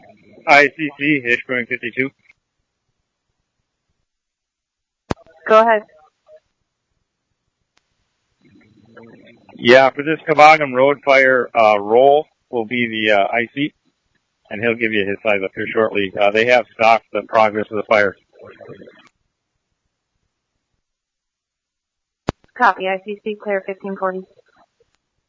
ICC, Hitchcock 52. Go ahead. Yeah, for this Toboggan Road fire, Roll will be the IC, and he'll give you his size up here shortly. They have stocked the progress of the fire. Copy, ICC, clear 1540.